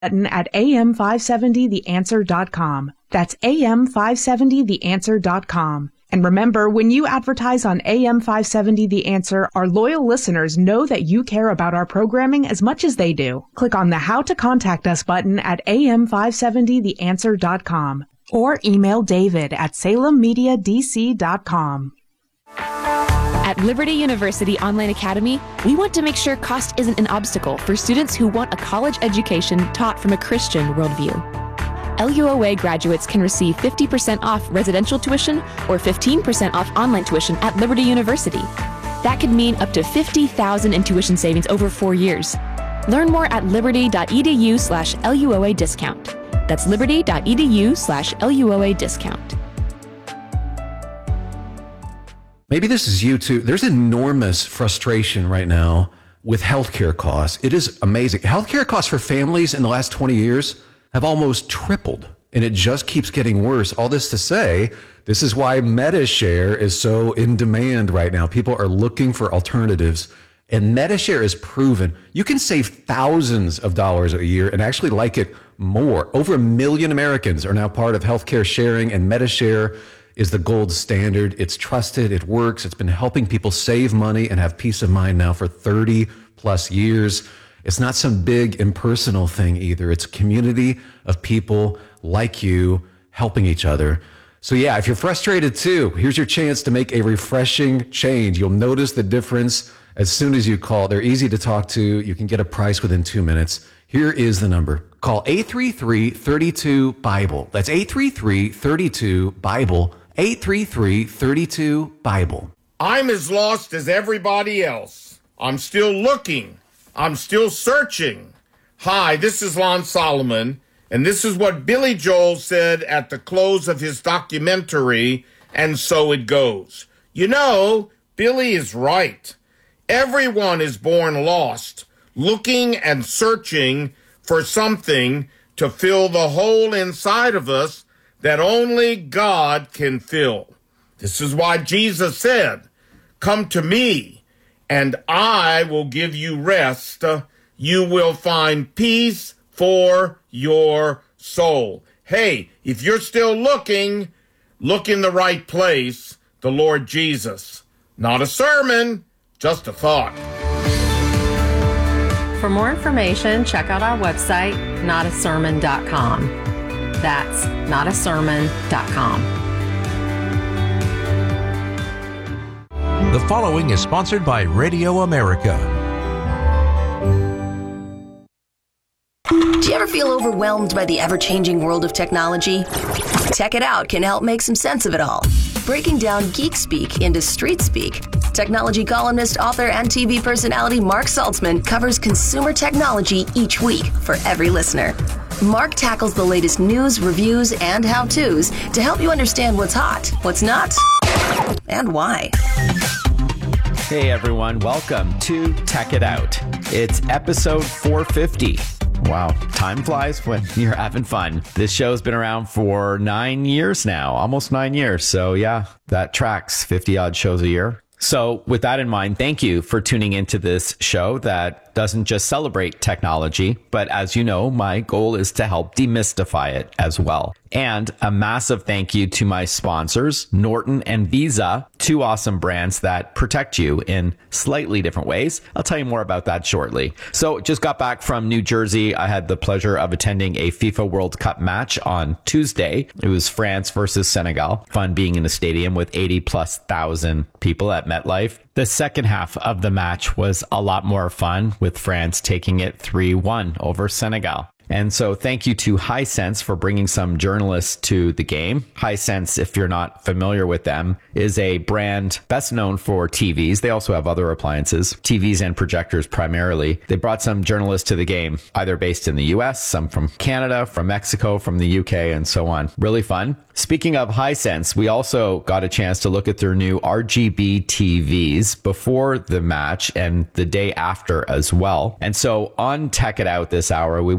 button at am570theanswer.com. That's am570theanswer.com. And remember, when you advertise on AM570 The Answer, our loyal listeners know that you care about our programming as much as they do. Click on the How to Contact Us button at am570theanswer.com or email David at salemmediadc.com. At Liberty University Online Academy, we want to make sure cost isn't an obstacle for students who want a college education taught from a Christian worldview. LUOA graduates can receive 50% off residential tuition or 15% off online tuition at Liberty University. That could mean up to $50,000 in tuition savings over 4 years. Learn more at liberty.edu/LUOA discount. That's liberty.edu/LUOA discount. Maybe this is you too. There's enormous frustration right now with healthcare costs. It is amazing. Healthcare costs for families in the last 20 years have almost tripled, and it just keeps getting worse. All this to say, this is why MediShare is so in demand right now. People are looking for alternatives, and MediShare is proven you can save thousands of dollars a year and actually like it more. Over 1 million Americans are now part of healthcare sharing, and MediShare is the gold standard. It's trusted, it works, it's been helping people save money and have peace of mind now for 30 plus years. It's not some big impersonal thing either. It's a community of people like you helping each other. So yeah, if you're frustrated too, here's your chance to make a refreshing change. You'll notice the difference as soon as you call. They're easy to talk to. You can get a price within 2 minutes. Here is the number. Call 833-32-BIBLE. That's 833-32-BIBLE. 833-32-BIBLE. I'm as lost as everybody else. I'm still looking. I'm still searching. Hi, this is Lon Solomon, and this is what Billy Joel said at the close of his documentary, And So It Goes. You know, Billy is right. Everyone is born lost, looking and searching for something to fill the hole inside of us that only God can fill. This is why Jesus said, "Come to me, and I will give you rest. You will find peace for your soul." Hey, if you're still looking, look in the right place, the Lord Jesus. Not a sermon, just a thought. For more information, check out our website, notasermon.com. That's notasermon.com. The following is sponsored by Radio America. Do you ever feel overwhelmed by the ever-changing world of technology? Tech It Out can help make some sense of it all. Breaking down geek speak into street speak, technology columnist, author, and TV personality Mark Saltzman covers consumer technology each week for every listener. Mark tackles the latest news, reviews, and how-tos to help you understand what's hot, what's not, and why. Hey everyone, welcome to Tech It Out. It's episode 450. Wow, time flies when you're having fun. This show's been around for 9 years now, almost 9 years. So yeah, that tracks 50 odd shows a year. So with that in mind, thank you for tuning into this show that doesn't just celebrate technology, but as you know, my goal is to help demystify it as well. And a massive thank you to my sponsors, Norton and Visa, two awesome brands that protect you in slightly different ways. I'll tell you more about that shortly. So just got back from New Jersey. I had the pleasure of attending a FIFA World Cup match on Tuesday. It was France versus Senegal. Fun being in a stadium with 80,000+ people at MetLife. The second half of the match was a lot more fun, with France taking it 3-1 over Senegal. And so thank you to Hisense for bringing some journalists to the game. Hisense, if you're not familiar with them, is a brand best known for TVs. They also have other appliances, TVs and projectors primarily. They brought some journalists to the game, either based in the US, some from Canada, from Mexico, from the UK, and so on. Really fun. Speaking of Hisense, we also got a chance to look at their new RGB TVs before the match and the day after as well. And so on Tech It Out this hour, we will kick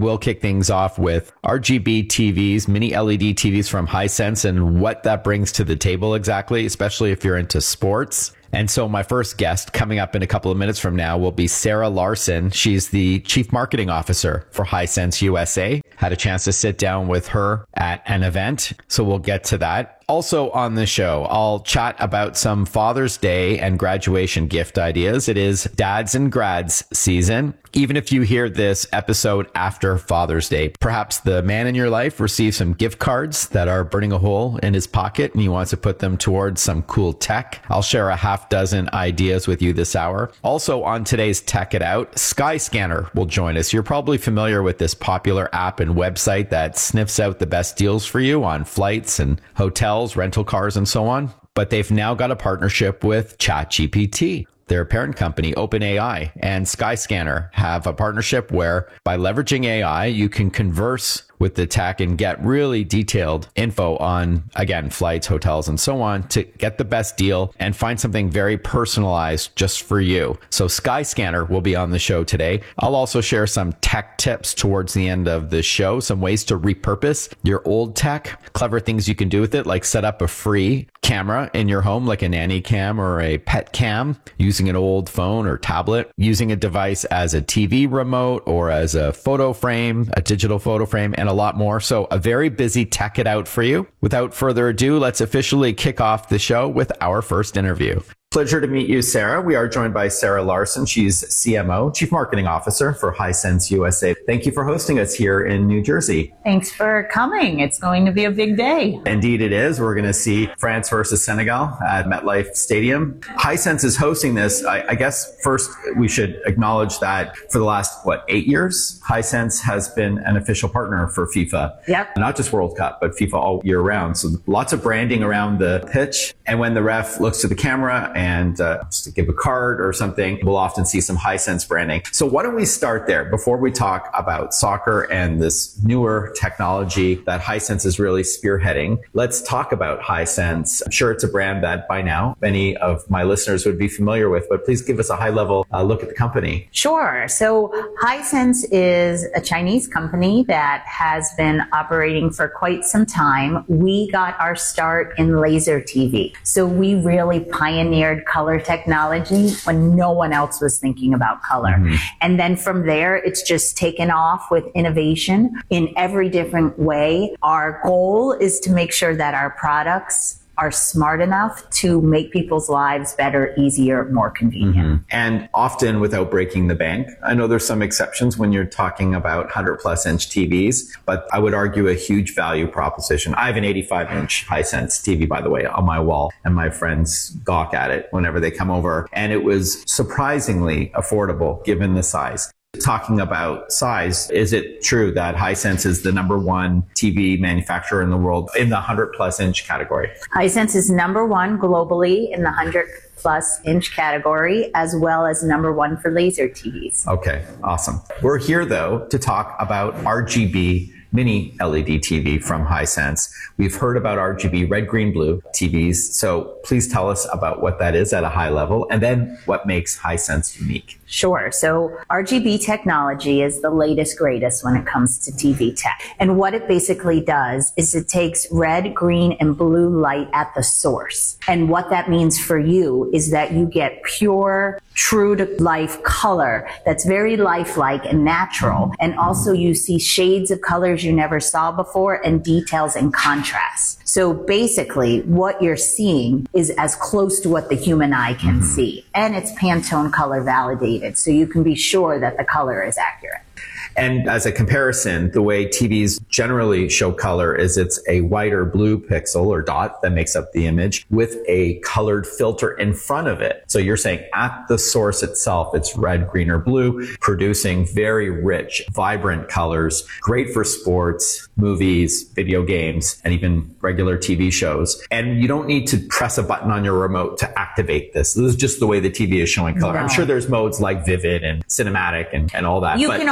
things off with RGB TVs, mini LED TVs from Hisense, and what that brings to the table exactly, especially if you're into sports. And so my first guest coming up in a couple of minutes from now will be Sarah Larson. She's the Chief Marketing Officer for Hisense USA. Had a chance to sit down with her at an event, so we'll get to that. Also on the show, I'll chat about some Father's Day and graduation gift ideas. It is dads and grads season. Even if you hear this episode after Father's Day, perhaps the man in your life receives some gift cards that are burning a hole in his pocket and he wants to put them towards some cool tech. I'll share a half dozen ideas with you this hour. Also on today's Tech It Out, Skyscanner will join us. You're probably familiar with this popular app and website that sniffs out the best deals for you on flights and hotels, rental cars, and so on. But they've now got a partnership with ChatGPT. Their parent company, OpenAI, and Skyscanner have a partnership where by leveraging AI, you can converse with the tech and get really detailed info on, again, flights, hotels, and so on to get the best deal and find something very personalized just for you. So Skyscanner will be on the show today. I'll also share some tech tips towards the end of the show, some ways to repurpose your old tech, clever things you can do with it, like set up a free camera in your home, like a nanny cam or a pet cam, using an old phone or tablet, using a device as a TV remote or as a photo frame, a digital photo frame, and a lot more. So a very busy Tech It Out for you. Without further ado, let's officially kick off the show with our first interview. Pleasure to meet you, Sarah. We are joined by Sarah Larson. She's CMO, Chief Marketing Officer for Hisense USA. Thank you for hosting us here in New Jersey. Thanks for coming. It's going to be a big day. Indeed it is. We're going to see France versus Senegal at MetLife Stadium. Hisense is hosting this. I guess first we should acknowledge that for the last, 8 years, Hisense has been an official partner for FIFA. Yep. Not just World Cup, but FIFA all year round. So lots of branding around the pitch. And when the ref looks to the camera and just to give a card or something, we'll often see some Hisense branding. So why don't we start there before we talk about soccer and this newer technology that Hisense is really spearheading. Let's talk about Hisense. I'm sure it's a brand that by now many of my listeners would be familiar with, but please give us a high level look at the company. Sure. So Hisense is a Chinese company that has been operating for quite some time. We got our start in laser TV. So we really pioneered color technology when no one else was thinking about color. Mm-hmm. And then from there, it's just taken off with innovation in every different way. Our goal is to make sure that our products are smart enough to make people's lives better, easier, more convenient. Mm-hmm. And often without breaking the bank. I know there's some exceptions when you're talking about 100 plus inch TVs, but I would argue a huge value proposition. I have an 85 inch Hisense TV, by the way, on my wall, and my friends gawk at it whenever they come over. And it was surprisingly affordable given the size. Talking about size, is it true that Hisense is the #1 TV manufacturer in the world in the 100 plus inch category? Hisense is #1 globally in the 100 plus inch category, as well as #1 for laser TVs. Okay, awesome. We're here though to talk about RGB mini LED TV from Hisense. We've heard about RGB red, green, blue TVs. So please tell us about what that is at a high level and then what makes Hisense unique. Sure. So RGB technology is the latest, greatest when it comes to TV tech. And what it basically does is it takes red, green, and blue light at the source. And what that means for you is that you get pure, true to life color that's very lifelike and natural. And also you see shades of colors you never saw before and details and contrast. So basically what you're seeing is as close to what the human eye can see. And it's Pantone color validated. So you can be sure that the color is accurate. And as a comparison, the way TVs generally show color is it's a white or blue pixel or dot that makes up the image with a colored filter in front of it. So you're saying at the source itself, it's red, green, or blue, producing very rich, vibrant colors, great for sports, movies, video games, and even regular TV shows. And you don't need to press a button on your remote to activate this. This is just the way the TV is showing color. No. I'm sure there's modes like vivid and cinematic and all that. You can always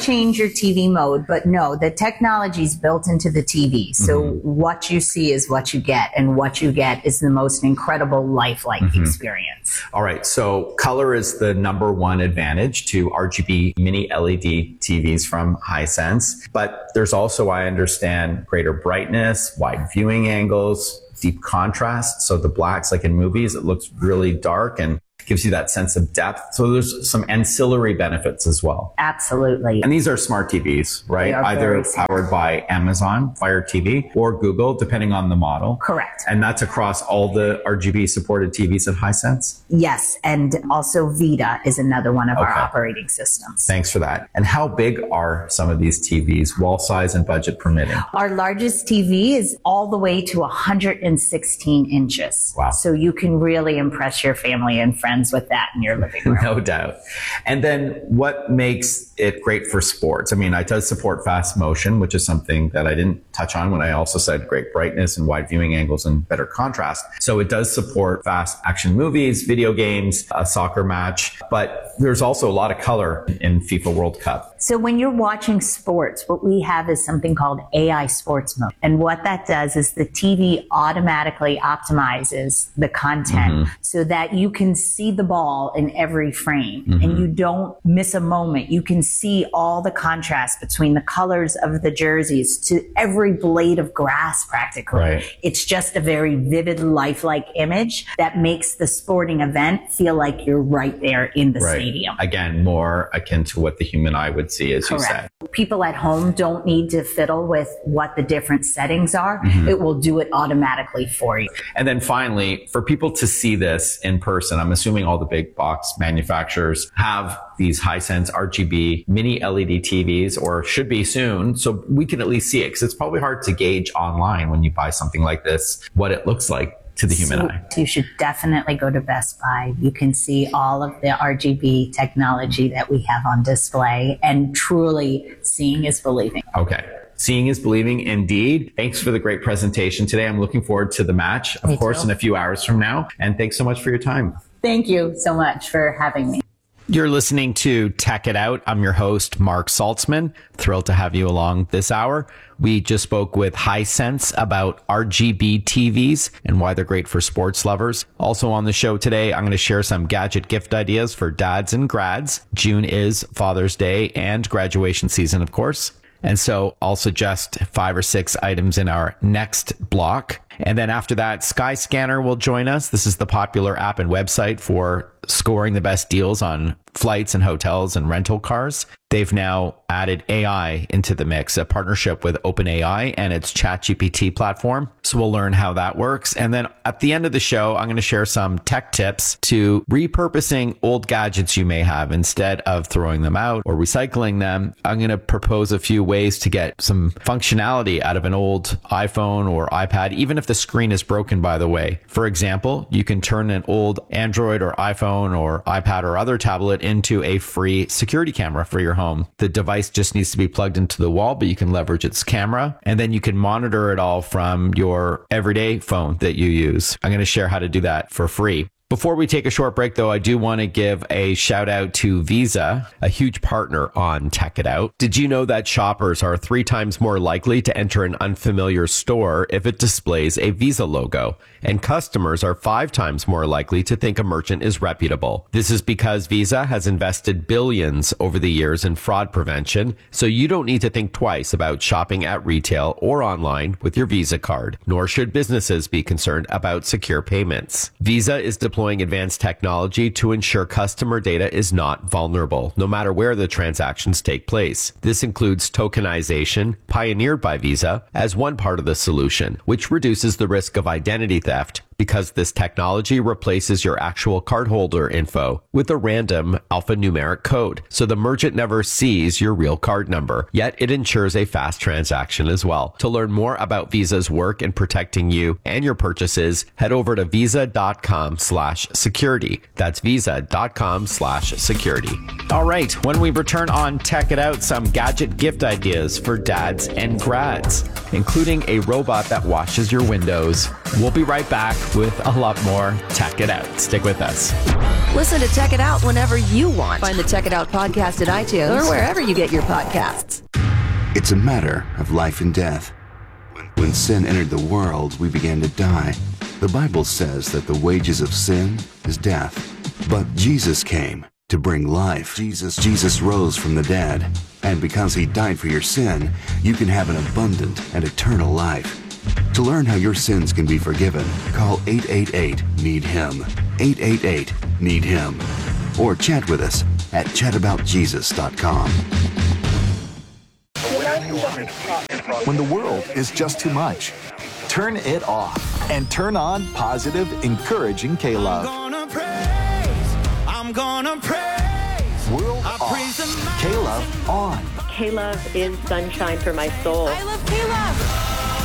change your TV mode, but no, the technology is built into the TV. So what you see is what you get, and what you get is the most incredible lifelike experience. All right. So color is the number one advantage to RGB mini LED TVs from Hisense, but there's also, I understand, greater brightness, wide viewing angles, deep contrast. So the blacks, like in movies, it looks really dark and gives you that sense of depth. So there's some ancillary benefits as well. Absolutely. And these are smart TVs, right? Either powered by Amazon Fire TV or Google, depending on the model. Correct. And that's across all the RGB supported TVs at Hisense? Yes. And also Vita is another one of our operating systems. Thanks for that. And how big are some of these TVs, wall size and budget permitting? Our largest TV is all the way to 116 inches. Wow. So you can really impress your family and friends with that in your living room. No doubt. And then what makes it great for sports? I mean, it does support fast motion, which is something that I didn't touch on when I also said great brightness and wide viewing angles and better contrast. So it does support fast action movies, video games, a soccer match, but there's also a lot of color in FIFA World Cup. So when you're watching sports, what we have is something called AI Sports Mode. And what that does is the TV automatically optimizes the content so that you can see the ball in every frame and you don't miss a moment. You can see all the contrast between the colors of the jerseys to every blade of grass practically. Right. It's just a very vivid, lifelike image that makes the sporting event feel like you're right there in the stadium. Again, more akin to what the human eye would see, as you said. People at home don't need to fiddle with what the different settings are. It will do it automatically for you. And then finally, for people to see this in person, I'm assuming all the big box manufacturers have these Hisense RGB mini LED TVs, or should be soon, so we can at least see it, because it's probably hard to gauge online when you buy something like this, what it looks like to the human eye. You should definitely go to Best Buy. You can see all of the RGB technology that we have on display, and truly seeing is believing. Okay. Seeing is believing indeed. Thanks for the great presentation today. I'm looking forward to the match, of course, in a few hours from now. And thanks so much for your time. Thank you so much for having me. You're listening to Tech It Out. I'm your host, Mark Saltzman. Thrilled to have you along this hour. We just spoke with Hisense about RGB TVs and why they're great for sports lovers. Also on the show today, I'm going to share some gadget gift ideas for dads and grads. June is Father's Day and graduation season, of course. And so I'll suggest 5 or 6 items in our next block. And then after that, Skyscanner will join us. This is the popular app and website for scoring the best deals on flights and hotels and rental cars. They've now added AI into the mix, a partnership with OpenAI and its ChatGPT platform. So we'll learn how that works. And then at the end of the show, I'm going to share some tech tips to repurposing old gadgets you may have. Instead of throwing them out or recycling them, I'm going to propose a few ways to get some functionality out of an old iPhone or iPad, even if the screen is broken, by the way. For example, you can turn an old Android or iPhone or iPad or other tablet into a free security camera for your home. The device just needs to be plugged into the wall, but you can leverage its camera, and then you can monitor it all from your everyday phone that you use. I'm going to share how to do that for free. Before we take a short break, though, I do want to give a shout out to Visa, a huge partner on Tech It Out. Did you know that shoppers are 3 times more likely to enter an unfamiliar store if it displays a Visa logo? And customers are 5 times more likely to think a merchant is reputable. This is because Visa has invested billions over the years in fraud prevention, so you don't need to think twice about shopping at retail or online with your Visa card, nor should businesses be concerned about secure payments. Visa is deploying advanced technology to ensure customer data is not vulnerable, no matter where the transactions take place. This includes tokenization, pioneered by Visa, as one part of the solution, which reduces the risk of identity theft, because this technology replaces your actual cardholder info with a random alphanumeric code, so the merchant never sees your real card number, yet it ensures a fast transaction as well. To learn more about Visa's work in protecting you and your purchases, head over to visa.com/security. That's visa.com/security. All right, when we return on Tech It Out, some gadget gift ideas for dads and grads, including a robot that washes your windows. We'll be right back with a lot more Tech It Out. Stick with us. Listen to Tech It Out whenever you want. Find the Tech It Out podcast at iTunes or wherever you get your podcasts. It's a matter of life and death. When sin entered the world, we began to die. The Bible says that the wages of sin is death. But Jesus came to bring life. Jesus rose from the dead. And because he died for your sin, you can have an abundant and eternal life. To learn how your sins can be forgiven, call 888-NEED-HIM. 888-NEED-HIM. Or chat with us at chataboutjesus.com. When the world is just too much, turn it off and turn on positive, encouraging K-Love. I'm gonna praise. World off. K-Love on. K-Love is sunshine for my soul. I love K-Love.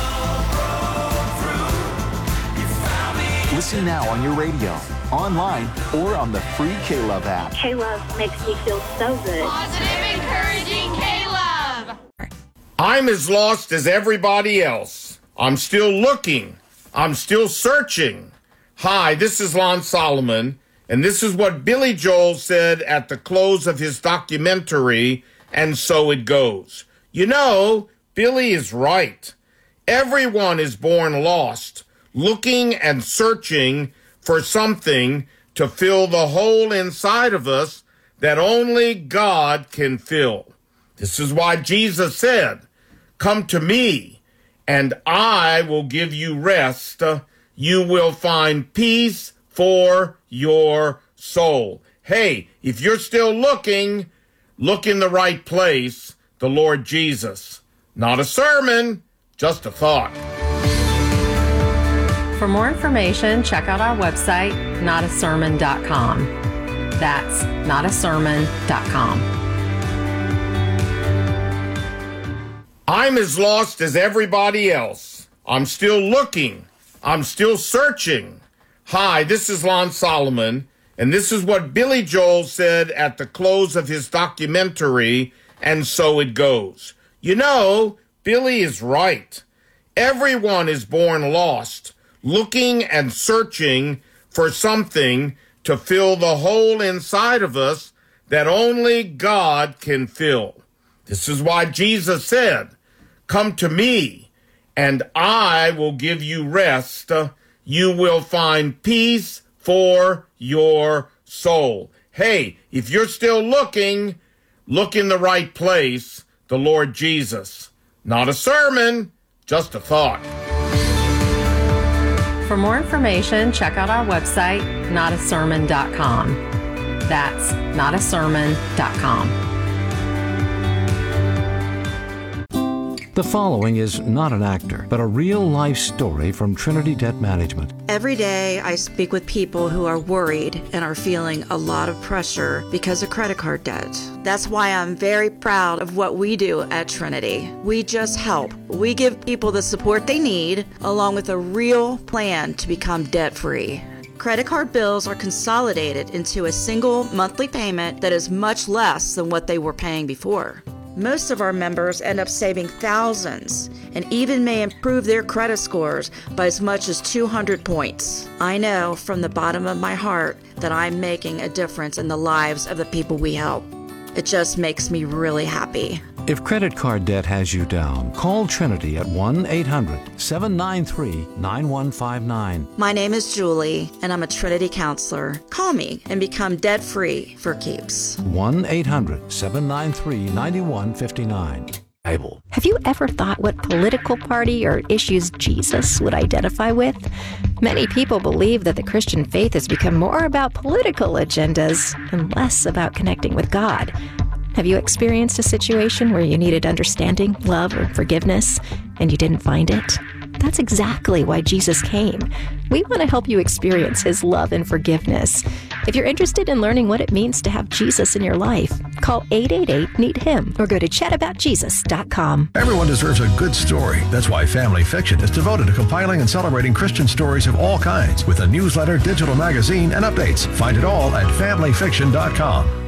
Listen now on your radio, online, or on the free K-Love app. K-Love makes me feel so good. Positive, encouraging K-Love. I'm as lost as everybody else. I'm still looking. I'm still searching. Hi, this is Lon Solomon, and this is what Billy Joel said at the close of his documentary, And So It Goes. You know, Billy is right. Everyone is born lost, looking and searching for something to fill the hole inside of us that only God can fill. This is why Jesus said, "Come to me, and I will give you rest. You will find peace for your soul." Hey, if you're still looking, look in the right place, the Lord Jesus. Not a sermon, just a thought. For more information, check out our website, notasermon.com. That's notasermon.com. I'm as lost as everybody else. I'm still looking. I'm still searching. Hi, this is Lon Solomon, and this is what Billy Joel said at the close of his documentary, And So It Goes. You know, Billy is right. Everyone is born lost, looking and searching for something to fill the hole inside of us that only God can fill. This is why Jesus said, "Come to me, and I will give you rest. You will find peace for your soul." Hey, if you're still looking, look in the right place, the Lord Jesus. Not a sermon, just a thought. For more information, check out our website, notasermon.com. That's notasermon.com. The following is not an actor, but a real-life story from Trinity Debt Management. Every day I speak with people who are worried and are feeling a lot of pressure because of credit card debt. That's why I'm very proud of what we do at Trinity. We just help. We give people the support they need, along with a real plan to become debt-free. Credit card bills are consolidated into a single monthly payment that is much less than what they were paying before. Most of our members end up saving thousands and even may improve their credit scores by as much as 200 points. I know from the bottom of my heart that I'm making a difference in the lives of the people we help. It just makes me really happy. If credit card debt has you down, call Trinity at 1-800-793-9159. My name is Julie, and I'm a Trinity counselor. Call me and become debt-free for keeps. 1-800-793-9159. Have you ever thought what political party or issues Jesus would identify with? Many people believe that the Christian faith has become more about political agendas and less about connecting with God. Have you experienced a situation where you needed understanding, love, or forgiveness, and you didn't find it? That's exactly why Jesus came. We want to help you experience his love and forgiveness. If you're interested in learning what it means to have Jesus in your life, call 888-NEED-HIM or go to chataboutjesus.com. Everyone deserves a good story. That's why Family Fiction is devoted to compiling and celebrating Christian stories of all kinds with a newsletter, digital magazine, and updates. Find it all at familyfiction.com.